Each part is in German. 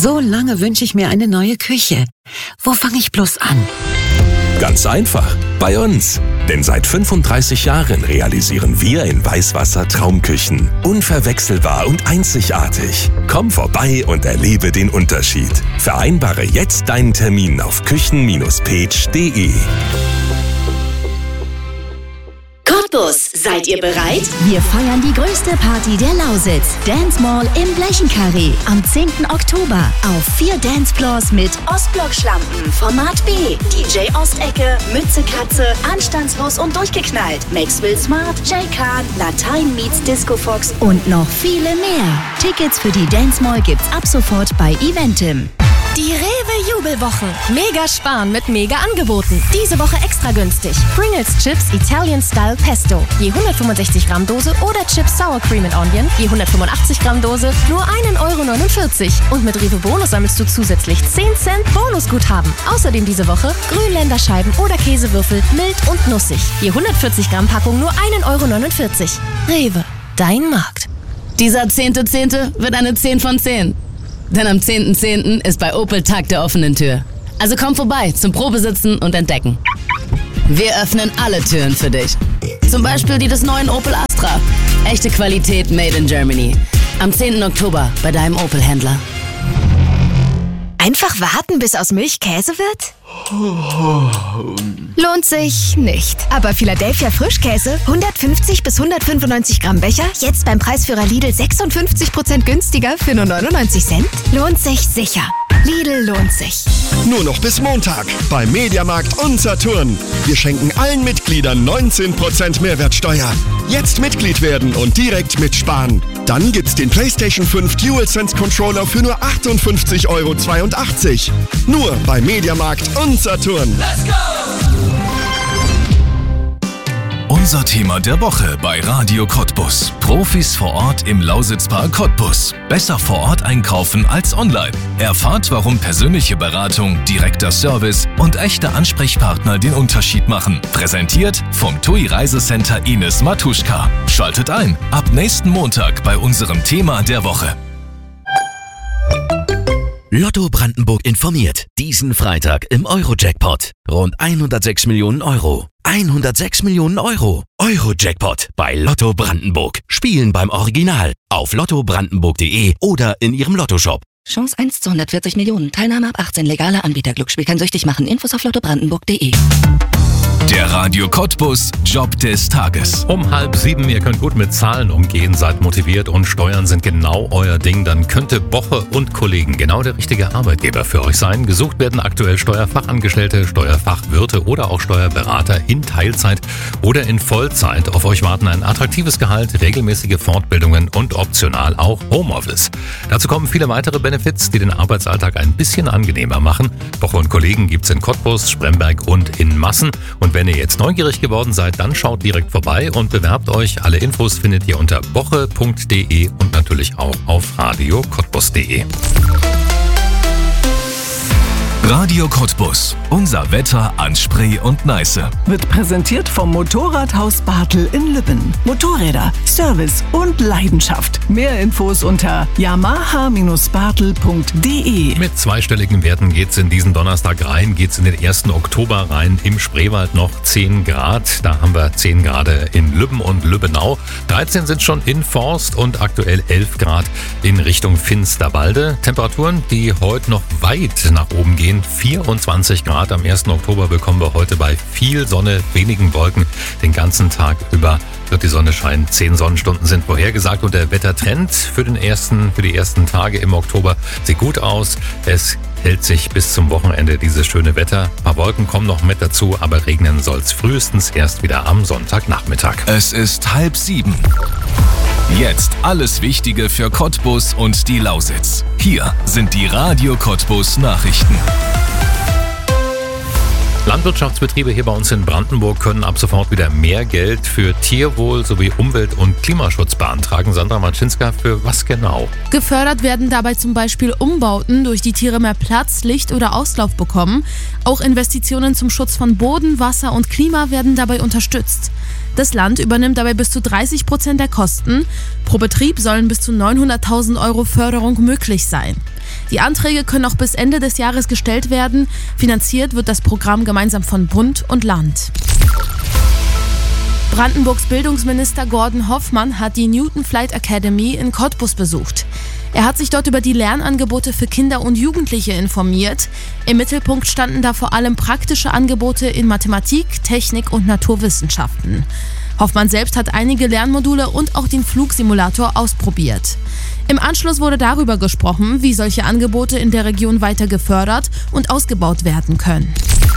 So lange wünsche ich mir eine neue Küche. Wo fange ich bloß an? Ganz einfach, bei uns. Denn seit 35 Jahren realisieren wir in Weißwasser Traumküchen. Unverwechselbar und einzigartig. Komm vorbei und erlebe den Unterschied. Vereinbare jetzt deinen Termin auf küchen-page.de. Cottbus, seid ihr bereit? Wir feiern die größte Party der Lausitz. Dance Mall im Blechenkarree am 10. Oktober. Auf 4 Dancefloors mit Ostblock-Schlampen, Format B, DJ Ostecke, Mütze Katze, Anstandslos und durchgeknallt, Maxwell Smart, Jay Khan, Latein meets Disco Fox und noch viele mehr. Tickets für die Dance Mall gibt's ab sofort bei Eventim. Die Rewe-Jubelwoche. Mega sparen mit mega Angeboten. Diese Woche extra günstig. Pringles Chips Italian Style Pesto. Je 165 Gramm Dose oder Chips Sour Cream and Onion. Je 185 Gramm Dose nur 1,49 €. Und mit Rewe Bonus sammelst du zusätzlich 10 Cent Bonusguthaben. Außerdem diese Woche Grünländerscheiben oder Käsewürfel mild und nussig. Je 140 Gramm Packung nur 1,49 €. Rewe, dein Markt. Dieser 10.10. wird eine 10 von 10. Denn am 10.10. ist bei Opel Tag der offenen Tür. Also komm vorbei zum Probesitzen und Entdecken. Wir öffnen alle Türen für dich. Zum Beispiel die des neuen Opel Astra. Echte Qualität made in Germany. Am 10. Oktober bei deinem Opel-Händler. Einfach warten, bis aus Milch Käse wird? Lohnt sich nicht. Aber Philadelphia Frischkäse, 150 bis 195 Gramm Becher, jetzt beim Preisführer Lidl 56% günstiger für nur 99 Cent? Lohnt sich sicher. Lidl lohnt sich. Nur noch bis Montag bei Mediamarkt und Saturn. Wir schenken allen Mitgliedern 19% Mehrwertsteuer. Jetzt Mitglied werden und direkt mitsparen. Dann gibt's den PlayStation 5 DualSense Controller für nur 58,82 €. Nur bei Mediamarkt und Saturn. Let's go! Unser Thema der Woche bei Radio Cottbus. Profis vor Ort im Lausitzpark Cottbus. Besser vor Ort einkaufen als online. Erfahrt, warum persönliche Beratung, direkter Service und echte Ansprechpartner den Unterschied machen. Präsentiert vom TUI Reisecenter Ines Matuschka. Schaltet ein ab nächsten Montag bei unserem Thema der Woche. Lotto Brandenburg informiert. Diesen Freitag im Euro-Jackpot. Rund 106 Millionen €. 106 Millionen €. Euro-Jackpot bei Lotto Brandenburg. Spielen beim Original. Auf lottobrandenburg.de oder in Ihrem Lottoshop. Chance 1 zu 140 Millionen. Teilnahme ab 18. Legaler Anbieter. Glücksspiel kann süchtig machen. Infos auf lottobrandenburg.de. Der Radio Cottbus Job des Tages. Um 6:30, ihr könnt gut mit Zahlen umgehen, seid motiviert und Steuern sind genau euer Ding. Dann könnte Boche und Kollegen genau der richtige Arbeitgeber für euch sein. Gesucht werden aktuell Steuerfachangestellte, Steuerfachwirte oder auch Steuerberater in Teilzeit oder in Vollzeit. Auf euch warten ein attraktives Gehalt, regelmäßige Fortbildungen und optional auch Homeoffice. Dazu kommen viele weitere Benefits, die den Arbeitsalltag ein bisschen angenehmer machen. Boche und Kollegen gibt's in Cottbus, Spremberg und in Massen. Und wenn ihr jetzt neugierig geworden seid, dann schaut direkt vorbei und bewerbt euch. Alle Infos findet ihr unter boche.de und natürlich auch auf radiocottbus.de. Radio Cottbus. Unser Wetter an Spree und Neiße. Wird präsentiert vom Motorradhaus Bartel in Lübben. Motorräder, Service und Leidenschaft. Mehr Infos unter yamaha-bartel.de. Mit zweistelligen Werten geht's in diesen Donnerstag rein, geht's in den 1. Oktober rein. Im Spreewald noch 10 Grad. Da haben wir 10 Grad in Lübben und Lübbenau. 13 sind schon in Forst und aktuell 11 Grad in Richtung Finsterwalde. Temperaturen, die heute noch weit nach oben gehen. 24 Grad am 1. Oktober bekommen wir heute bei viel Sonne, wenigen Wolken. Den ganzen Tag über wird die Sonne scheinen. 10 Sonnenstunden sind vorhergesagt und der Wettertrend für die ersten Tage im Oktober sieht gut aus. Es hält sich bis zum Wochenende dieses schöne Wetter. Ein paar Wolken kommen noch mit dazu, aber regnen soll es frühestens erst wieder am Sonntagnachmittag. Es ist 6:30. Jetzt alles Wichtige für Cottbus und die Lausitz. Hier sind die Radio Cottbus Nachrichten. Landwirtschaftsbetriebe hier bei uns in Brandenburg können ab sofort wieder mehr Geld für Tierwohl sowie Umwelt- und Klimaschutz beantragen. Sandra Matschinska, für was genau? Gefördert werden dabei zum Beispiel Umbauten, durch die Tiere mehr Platz, Licht oder Auslauf bekommen. Auch Investitionen zum Schutz von Boden, Wasser und Klima werden dabei unterstützt. Das Land übernimmt dabei bis zu 30% der Kosten. Pro Betrieb sollen bis zu 900.000 € Förderung möglich sein. Die Anträge können noch bis Ende des Jahres gestellt werden. Finanziert wird das Programm gemeinsam von Bund und Land. Brandenburgs Bildungsminister Gordon Hoffmann hat die Newton Flight Academy in Cottbus besucht. Er hat sich dort über die Lernangebote für Kinder und Jugendliche informiert. Im Mittelpunkt standen da vor allem praktische Angebote in Mathematik, Technik und Naturwissenschaften. Hoffmann selbst hat einige Lernmodule und auch den Flugsimulator ausprobiert. Im Anschluss wurde darüber gesprochen, wie solche Angebote in der Region weiter gefördert und ausgebaut werden können.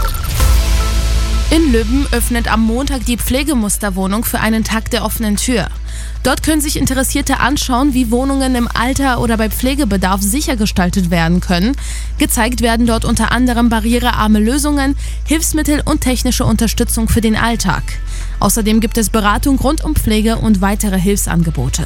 In Lübben öffnet am Montag die Pflegemusterwohnung für einen Tag der offenen Tür. Dort können sich Interessierte anschauen, wie Wohnungen im Alter oder bei Pflegebedarf sicher gestaltet werden können. Gezeigt werden dort unter anderem barrierearme Lösungen, Hilfsmittel und technische Unterstützung für den Alltag. Außerdem gibt es Beratung rund um Pflege und weitere Hilfsangebote.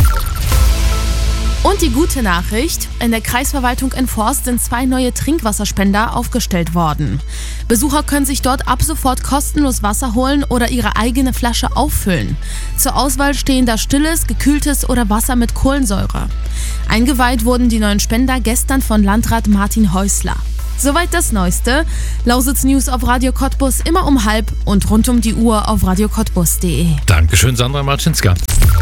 Und die gute Nachricht: In der Kreisverwaltung in Forst sind 2 neue Trinkwasserspender aufgestellt worden. Besucher können sich dort ab sofort kostenlos Wasser holen oder ihre eigene Flasche auffüllen. Zur Auswahl stehen da stilles, gekühltes oder Wasser mit Kohlensäure. Eingeweiht wurden die neuen Spender gestern von Landrat Martin Häusler. Soweit das Neueste. Lausitz News auf Radio Cottbus immer um 12:30 und rund um die Uhr auf radiocottbus.de. Dankeschön, Sandra Marczynska.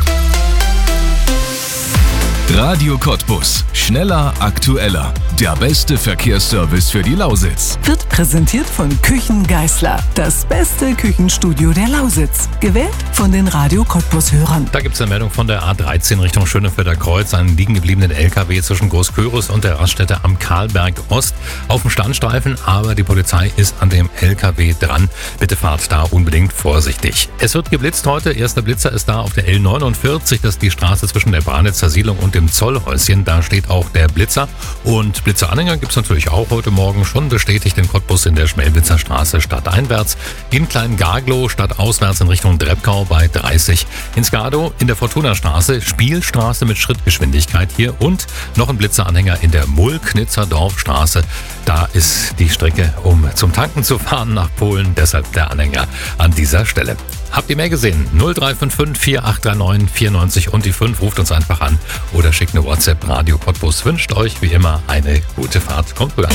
Radio Cottbus. Schneller, aktueller. Der beste Verkehrsservice für die Lausitz. Wird präsentiert von Küchen Geisler. Das beste Küchenstudio der Lausitz. Gewählt von den Radio Cottbus-Hörern. Da gibt es eine Meldung von der A13 Richtung Schönefelder Kreuz. Einen liegen gebliebenen LKW zwischen Großkörus und der Raststätte am Karlberg Ost auf dem Standstreifen. Aber die Polizei ist an dem LKW dran. Bitte fahrt da unbedingt vorsichtig. Es wird geblitzt heute. Erster Blitzer ist da auf der L49. Das ist die Straße zwischen der Branitzer Siedlung und dem Zollhäuschen. Da steht auch der Blitzer. Und Blitzeranhänger gibt es natürlich auch heute Morgen schon bestätigt in Cottbus in der Schmelwitzer Straße stadteinwärts, in Klein-Garglow stadtauswärts in Richtung Dreppkau bei 30, in Skado in der Fortuna-Straße, Spielstraße mit Schrittgeschwindigkeit hier und noch ein Blitzeranhänger in der Mulknitzer Dorfstraße. Da ist die Strecke, um zum Tanken zu fahren nach Polen, deshalb der Anhänger an dieser Stelle. Habt ihr mehr gesehen? 0355 4839 94 und die 5. Ruft uns einfach an oder schickt eine WhatsApp. Radio Cottbus wünscht euch wie immer eine gute Fahrt. Kommt gut an.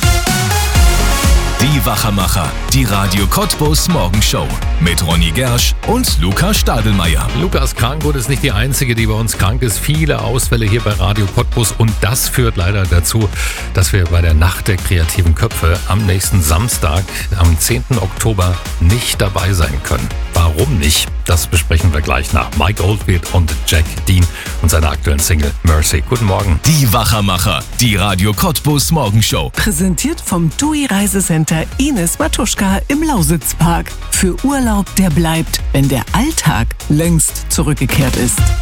Die Wachermacher, die Radio Cottbus Morgenshow mit Ronny Gersch und Lukas Stadelmeier. Lukas Krankgut ist nicht die einzige, die bei uns krank ist. Viele Ausfälle hier bei Radio Cottbus und das führt leider dazu, dass wir bei der Nacht der kreativen Köpfe am nächsten Samstag, am 10. Oktober, nicht dabei sein können. Warum nicht? Das besprechen wir gleich nach Mike Oldfield und Jack Dean und seiner aktuellen Single Mercy. Guten Morgen. Die Wachermacher, die Radio Cottbus Morgenshow. Präsentiert vom TUI Reisecenter Ines Matuschka im Lausitzpark. Für Urlaub, der bleibt, wenn der Alltag längst zurückgekehrt ist.